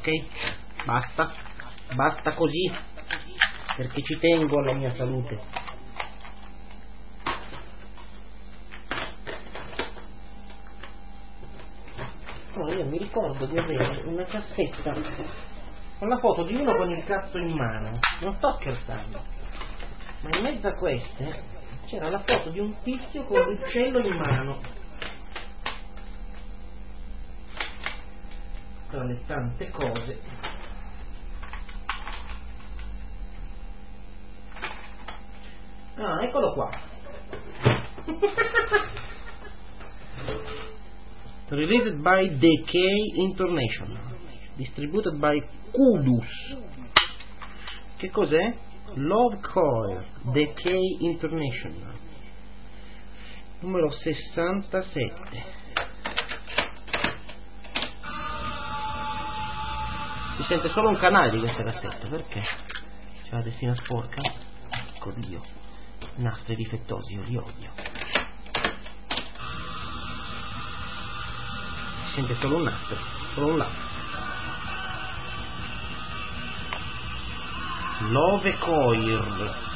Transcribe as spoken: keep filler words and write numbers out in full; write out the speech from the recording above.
Ok? Basta. Basta così, perché ci tengo alla mia salute. No, io mi ricordo di avere una cassetta con la foto di uno con il cazzo in mano. Non sto scherzando. Ma in mezzo a queste c'era la foto di un tizio con l'uccello in mano. Tra le tante cose. Ah, eccolo qua. Released by Decay International, distributed by Kudus. Che cos'è? Love Coil, Decay International, numero sessantasette. Si sente solo un canale di questa cassetta, perché? C'è la testina sporca? Ecco Dio, nastri difettosi, io li odio. Si sente solo un nastro, solo un lato. Love Coil,